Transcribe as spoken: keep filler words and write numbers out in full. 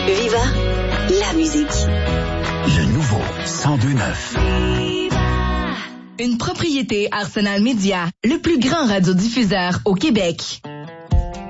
Viva, la musique. Le nouveau cent deux neuf. Une propriété Arsenal Média, le plus grand radiodiffuseur au Québec.